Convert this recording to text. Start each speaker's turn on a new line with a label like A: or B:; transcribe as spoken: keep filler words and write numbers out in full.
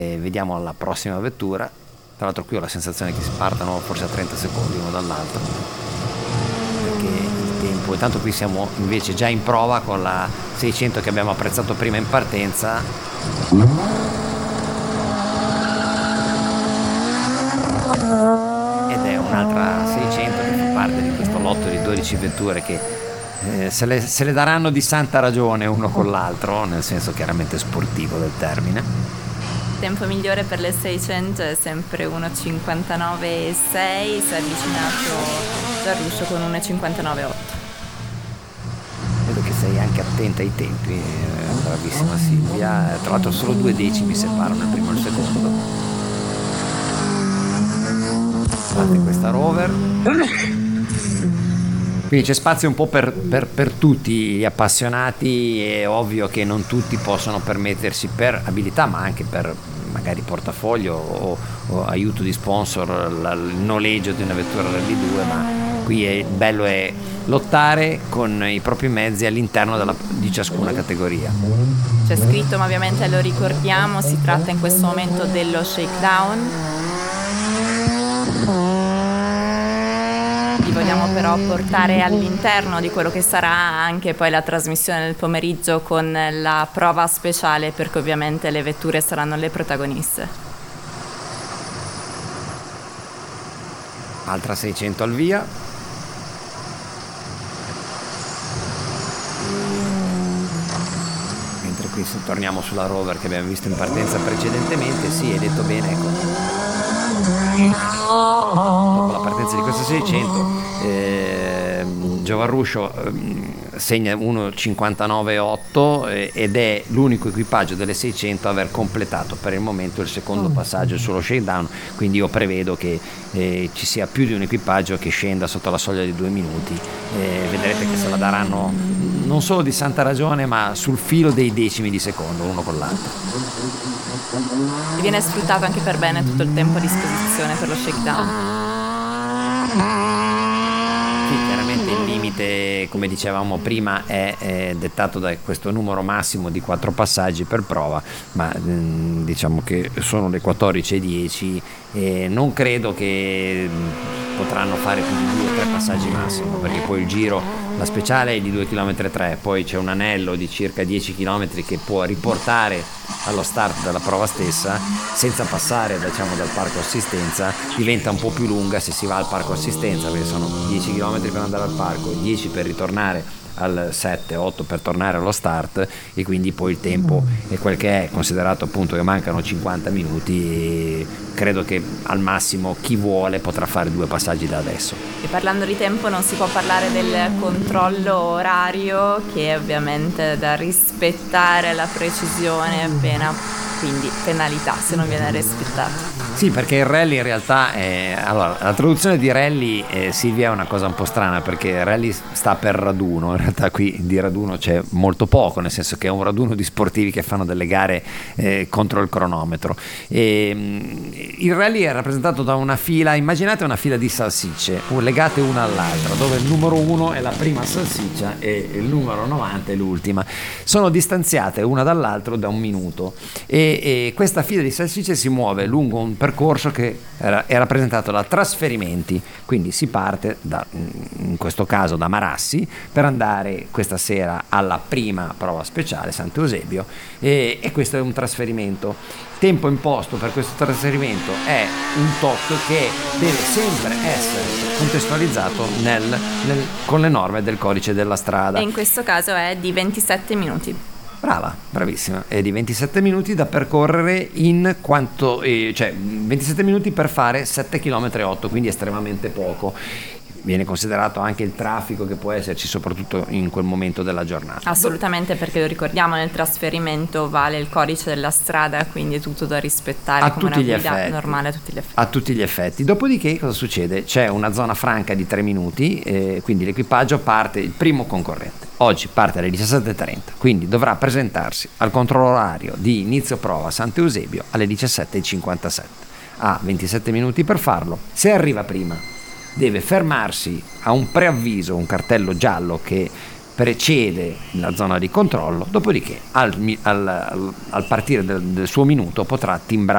A: e vediamo la prossima vettura. Tra l'altro qui ho la sensazione che si partano forse a trenta secondi uno dall'altro, perché il tempo, intanto qui siamo invece già in prova con la seicento che abbiamo apprezzato prima in partenza. Ed è un'altra seicento che fa parte di questo lotto di dodici vetture che eh, se, le, se le daranno di santa ragione uno con l'altro, nel senso chiaramente sportivo del termine.
B: Il tempo migliore per le seicento è sempre uno cinquantanove e sei, si è avvicinato Giarrusso con uno cinquantanove e otto.
A: Vedo che sei anche attenta ai tempi, eh, bravissima Silvia. Tra l'altro solo due decimi separano il primo e il secondo. Parte questa Rover. Quindi c'è spazio un po' per, per, per tutti gli appassionati. È ovvio che non tutti possono permettersi, per abilità ma anche per magari portafoglio o, o aiuto di sponsor, la, il noleggio di una vettura Rally due, ma qui è, il bello è lottare con i propri mezzi all'interno della, di ciascuna categoria.
B: C'è scritto, ma ovviamente lo ricordiamo, si tratta in questo momento dello shakedown. Vi vogliamo però portare all'interno di quello che sarà anche poi la trasmissione del pomeriggio con la prova speciale, perché ovviamente le vetture saranno le protagoniste.
A: Altra seicento al via. Mentre qui se torniamo sulla Rover che abbiamo visto in partenza precedentemente, sì, hai detto bene, ecco. Dopo la partenza di questa seicento eh, Giovanruscio eh, segna uno cinquantanove e otto eh, ed è l'unico equipaggio delle seicento a aver completato per il momento il secondo passaggio sullo shakedown, quindi io prevedo che eh, ci sia più di un equipaggio che scenda sotto la soglia di due minuti. Eh, vedrete che se la daranno non solo di santa ragione ma sul filo dei decimi di secondo uno con l'altro.
B: E viene sfruttato anche per bene tutto il tempo a disposizione per lo shakedown.
A: Sì, chiaramente il limite, come dicevamo prima, è, è dettato da questo numero massimo di quattro passaggi per prova, ma mh, diciamo che sono le quattordici e dieci e non credo che potranno fare più di due o tre passaggi massimo, perché poi il giro, la speciale è di due virgola tre chilometri, poi c'è un anello di circa dieci chilometri che può riportare allo start della prova stessa senza passare, diciamo, dal parco assistenza. Diventa un po' più lunga se si va al parco assistenza, perché sono dieci chilometri per andare al parco, dieci per ritornare al sette otto per tornare allo start, e quindi poi il tempo è quel che è, considerato appunto che mancano cinquanta minuti, e credo che al massimo chi vuole potrà fare due passaggi da adesso.
B: E parlando di tempo non si può parlare del controllo orario, che è ovviamente da rispettare la precisione, appena quindi penalità se non viene rispettato.
A: Sì, perché il rally in realtà è... Allora, la traduzione di rally, eh, Silvia, è una cosa un po' strana, perché rally sta per raduno. In realtà qui di raduno c'è molto poco, nel senso che è un raduno di sportivi che fanno delle gare eh, contro il cronometro. E, mh, il rally è rappresentato da una fila, immaginate una fila di salsicce legate una all'altra, dove il numero uno è la prima salsiccia e il numero novanta è l'ultima. Sono distanziate una dall'altro da un minuto, e, e questa fila di salsicce si muove lungo un percorso che era, è rappresentato da trasferimenti, quindi si parte da, in questo caso da Marassi, per andare questa sera alla prima prova speciale Sant'Eusebio, e, e questo è un trasferimento. Tempo imposto per questo trasferimento è un tot che deve sempre essere contestualizzato nel, nel, con le norme del codice della strada,
B: e in questo caso è di ventisette minuti.
A: Brava, bravissima. È di ventisette minuti da percorrere in quanto, eh, cioè ventisette minuti per fare sette virgola otto chilometri, quindi estremamente poco. Viene considerato anche il traffico che può esserci soprattutto in quel momento della giornata.
B: Assolutamente, perché lo ricordiamo, nel trasferimento vale il codice della strada, quindi è tutto da rispettare
A: a
B: come
A: tutti
B: una
A: gli
B: guida
A: effetti,
B: normale a tutti gli effetti.
A: A tutti gli effetti. Dopodiché cosa succede? C'è una zona franca di tre minuti, eh, quindi l'equipaggio parte, il primo concorrente oggi parte alle diciassette e trenta, quindi dovrà presentarsi al controllo orario di inizio prova Sant'Eusebio alle diciassette e cinquantasette. Ha ventisette minuti per farlo. Se arriva prima deve fermarsi a un preavviso, un cartello giallo che precede la zona di controllo, dopodiché al, al, al partire del, del suo minuto potrà timbrare